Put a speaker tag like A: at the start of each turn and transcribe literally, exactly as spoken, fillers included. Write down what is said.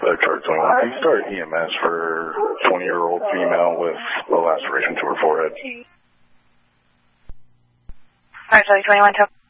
A: Uh, Charlie twenty-one, can you start E M S for twenty-year-old female with low laceration to her forehead?
B: Alright, Charlie twenty-one, tell